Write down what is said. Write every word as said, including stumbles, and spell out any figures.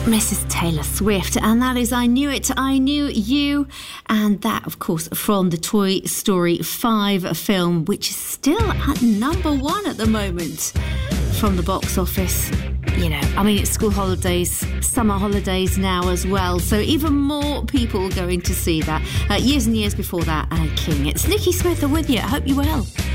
Missus Taylor Swift, and that is I Knew It, I Knew You, and that, of course, from the Toy Story five film, which is still at number one at the moment from the box office. You know, I mean, it's school holidays, summer holidays now as well, so even more people going to see that. Uh, years and years before that, Anna King. It's Nikki Smith with you. I hope you're well.